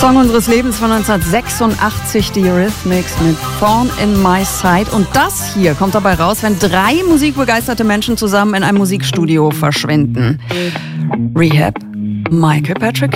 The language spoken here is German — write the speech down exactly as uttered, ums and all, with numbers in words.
Song unseres Lebens von neunzehnhundertsechsundachtzig, die Eurythmics mit Thorn in My Side. Und das hier kommt dabei raus, wenn drei musikbegeisterte Menschen zusammen in einem Musikstudio verschwinden. Rehab, Michael Patrick